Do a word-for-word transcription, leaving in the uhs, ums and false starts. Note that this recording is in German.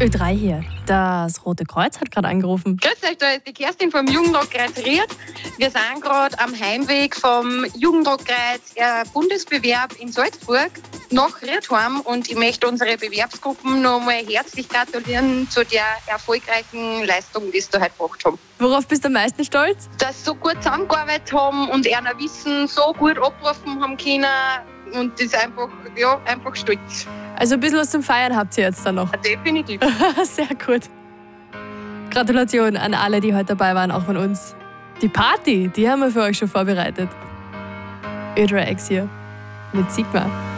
Ö drei hier. Das Rote Kreuz hat gerade angerufen. Grüß euch, da ist die Kerstin vom Jugendrotkreuz Ried. Wir sind gerade am Heimweg vom Jugendrotkreuz äh, Bundesbewerb in Salzburg nach Riedheim und ich möchte unsere Bewerbsgruppen noch mal herzlich gratulieren zu der erfolgreichen Leistung, die sie da heute gebracht haben. Worauf bist du am meisten stolz? Dass sie so gut zusammengearbeitet haben und einer Wissen so gut abrufen haben können und das ist einfach, ja, einfach stolz. Also ein bisschen was zum Feiern habt ihr jetzt dann noch. Definitiv. Sehr gut. Gratulation an alle, die heute dabei waren, auch von uns. Die Party, die haben wir für euch schon vorbereitet. Ö drei X hier mit Sigma.